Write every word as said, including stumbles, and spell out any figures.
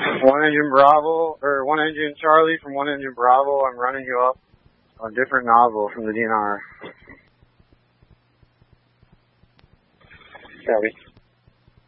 One Engine Bravo, or One Engine Charlie from One Engine Bravo. I'm running you up a different nozzle from the D N R. Copy.